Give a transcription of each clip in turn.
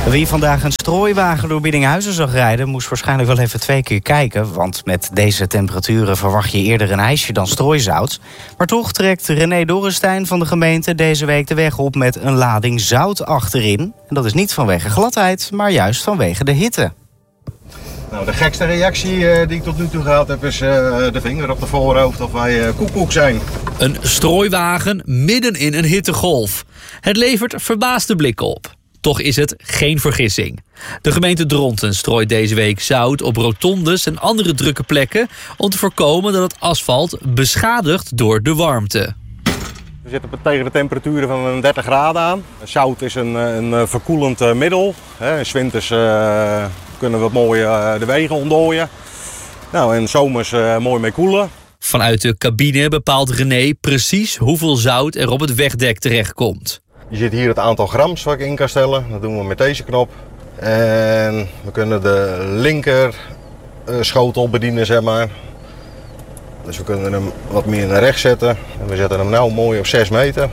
Wie vandaag een strooiwagen door Biddinghuizen zag rijden, moest waarschijnlijk wel even 2 keer kijken. Want met deze temperaturen verwacht je eerder een ijsje dan strooizout. Maar toch trekt René Dorrestein van de gemeente deze week de weg op met een lading zout achterin. En dat is niet vanwege gladheid, maar juist vanwege de hitte. Nou, de gekste reactie die ik tot nu toe gehad heb is de vinger op de voorhoofd of wij koekoek zijn. Een strooiwagen midden in een hittegolf. Het levert verbaasde blikken op. Toch is het geen vergissing. De gemeente Dronten strooit deze week zout op rotondes en andere drukke plekken om te voorkomen dat het asfalt beschadigt door de warmte. We zitten tegen de temperaturen van 30 graden aan. Zout is een verkoelend middel. 's winters kunnen we mooi de wegen ontdooien. Nou, en 's zomers mooi mee koelen. Vanuit de cabine bepaalt René precies hoeveel zout er op het wegdek terechtkomt. Je ziet hier het aantal grams wat ik in kan stellen. Dat doen we met deze knop. En we kunnen de linker schotel bedienen, zeg maar. Dus we kunnen hem wat meer naar rechts zetten. En we zetten hem nou mooi op 6 meter.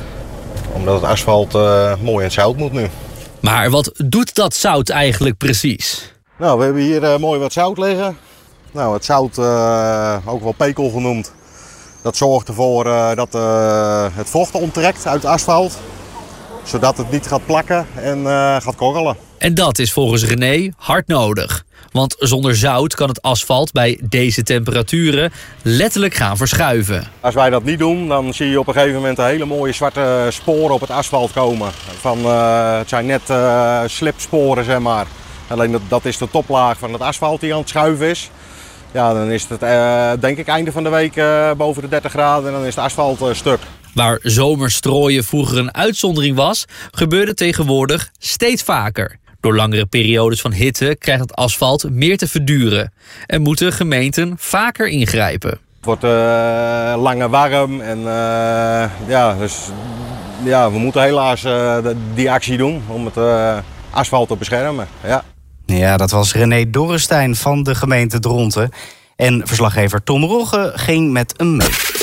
Omdat het asfalt mooi in het zout moet nu. Maar wat doet dat zout eigenlijk precies? Nou, we hebben hier mooi wat zout liggen. Nou, het zout, ook wel pekel genoemd, dat zorgt ervoor dat het vocht onttrekt uit het asfalt. Zodat het niet gaat plakken en gaat korrelen. En dat is volgens René hard nodig. Want zonder zout kan het asfalt bij deze temperaturen letterlijk gaan verschuiven. Als wij dat niet doen, dan zie je op een gegeven moment een hele mooie zwarte sporen op het asfalt komen. Het zijn net slipsporen, zeg maar. Alleen dat is de toplaag van het asfalt die aan het schuiven is. Ja, dan is het denk ik einde van de week boven de 30 graden en dan is het asfalt stuk. Waar zomerstrooien vroeger een uitzondering was, gebeurt het tegenwoordig steeds vaker. Door langere periodes van hitte krijgt het asfalt meer te verduren en moeten gemeenten vaker ingrijpen. Het wordt langer warm en dus we moeten helaas die actie doen om het asfalt te beschermen. Ja, dat was René Dorrestein van de gemeente Dronten. En verslaggever Tom Rogge ging met hem mee.